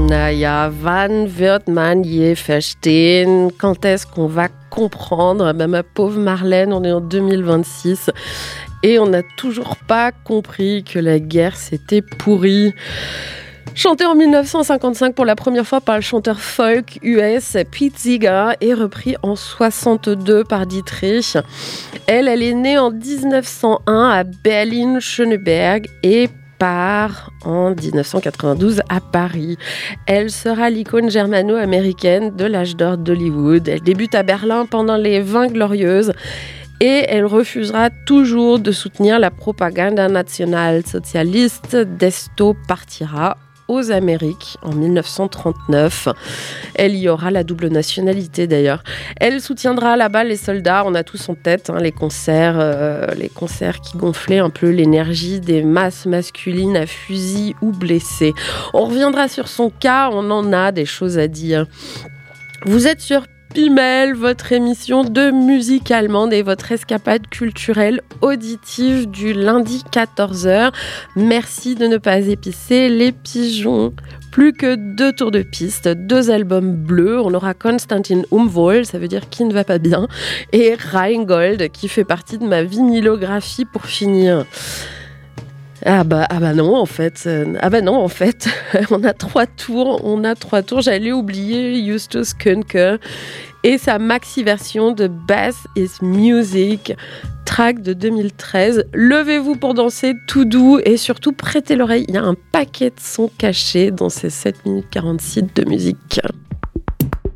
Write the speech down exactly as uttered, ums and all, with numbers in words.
Naja, wann wird man je verstehen? Quand est-ce qu'on va comprendre? Ben, ma pauvre Marlène, on est en deux mille vingt-six et on n'a toujours pas compris que la guerre s'était pourrie. Chanté en dix-neuf cent cinquante-cinq pour la première fois par le chanteur folk U S Pete Seeger et repris en soixante-deux par Dietrich. Elle, elle est née en dix-neuf cent un à Berlin-Schöneberg et part en dix-neuf cent quatre-vingt-douze à Paris. Elle sera l'icône germano-américaine de l'âge d'or d'Hollywood. Elle débute à Berlin pendant les vingt glorieuses et elle refusera toujours de soutenir la propagande nationale-socialiste. Desto partira aux Amériques en dix-neuf cent trente-neuf. Elle y aura la double nationalité d'ailleurs. Elle soutiendra là-bas les soldats. On a tous en tête hein, les concerts, euh, les concerts qui gonflaient un peu l'énergie des masses masculines à fusil ou blessées. On reviendra sur son cas, on en a des choses à dire. Vous êtes sur Pimel, votre émission de musique allemande et votre escapade culturelle auditive du lundi quatorze heures. Merci de ne pas épicer les pigeons. Plus que deux tours de piste, deux albums bleus. On aura Konstantin Umwohl, ça veut dire qui ne va pas bien, et Rheingold, qui fait partie de ma vinylographie pour finir. Ah bah, ah bah non en fait, ah bah non en fait, on a trois tours, on a trois tours, j'allais oublier Justus Kuenke et sa maxi version de Bass is Music, track de deux mille treize. Levez-vous pour danser tout doux et surtout prêtez l'oreille, il y a un paquet de sons cachés dans ces sept minutes quarante-six de musique.